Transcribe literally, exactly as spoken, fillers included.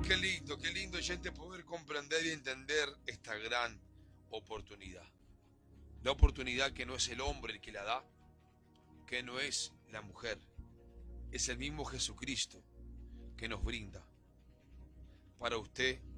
Qué lindo, qué lindo, gente, poder comprender y entender esta gran oportunidad. La oportunidad que no es el hombre el que la da, que no es la mujer, es el mismo Jesucristo que nos brinda para usted